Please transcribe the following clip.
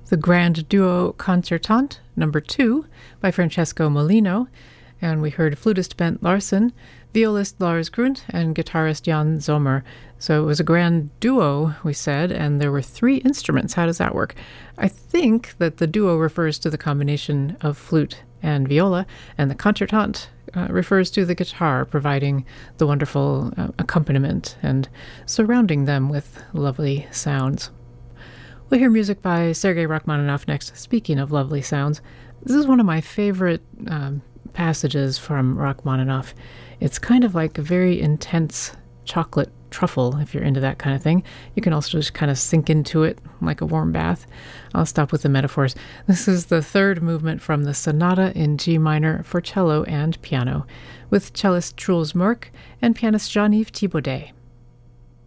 the Grand Duo Concertante, number 2, by Francesco Molino, and we heard flutist Bent Larsen, violist Lars Grunt, and guitarist Jan Zomer. So it was a grand duo, we said, and there were 3 instruments. How does that work? I think that the duo refers to the combination of flute and viola, and the concertante refers to the guitar, providing the wonderful accompaniment and surrounding them with lovely sounds. We'll hear music by Sergei Rachmaninoff next. Speaking of lovely sounds, this is one of my favorite passages from Rachmaninoff. It's kind of like a very intense chocolate truffle, if you're into that kind of thing. You can also just kind of sink into it like a warm bath. I'll stop with the metaphors. This is the 3rd movement from the Sonata in G minor for cello and piano, with cellist Truls Mørk and pianist Jean-Yves Thibaudet.